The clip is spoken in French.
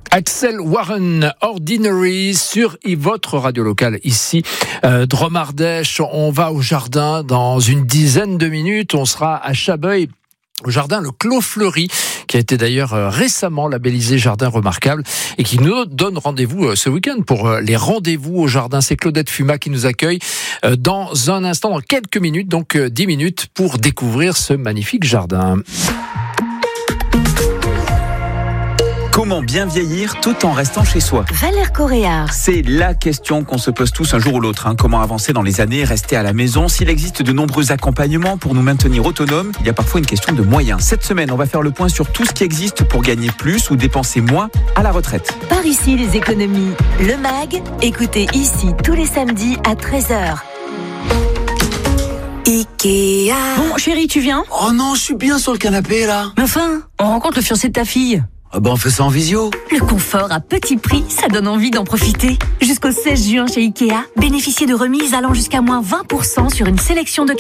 Axel Warren, Ordinary, sur votre radio locale ici, Dromardèche. On va au jardin dans une dizaine de minutes. On sera à Chabeuil, au jardin Le Clos Fleuri, qui a été d'ailleurs récemment labellisé jardin remarquable et qui nous donne rendez-vous ce week-end pour les rendez-vous au jardin. C'est Claudette Fuma qui nous accueille dans un instant, dans quelques minutes, donc 10 minutes pour découvrir ce magnifique jardin. Comment bien vieillir tout en restant chez soi? Valère Coréard. C'est la question qu'on se pose tous un jour ou l'autre. Comment avancer dans les années, rester à la maison? S'il existe de nombreux accompagnements pour nous maintenir autonomes, il y a parfois une question de moyens. Cette semaine, on va faire le point sur tout ce qui existe pour gagner plus ou dépenser moins à la retraite. Par ici, les économies. Le MAG, écoutez ici tous les samedis à 13h. Ikea. Bon, chérie, tu viens? Oh non, je suis bien sur le canapé là. Mais enfin, on rencontre le fiancé de ta fille. Ah ben on fait ça en visio. Le confort à petit prix, ça donne envie d'en profiter. Jusqu'au 16 juin chez Ikea, bénéficiez de remises allant jusqu'à moins 20% sur une sélection de